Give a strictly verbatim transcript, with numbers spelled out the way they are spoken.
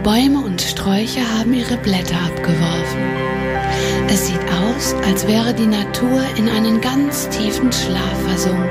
Bäume und Sträucher haben ihre Blätter abgeworfen. Es sieht aus, als wäre die Natur in einen ganz tiefen Schlaf versunken.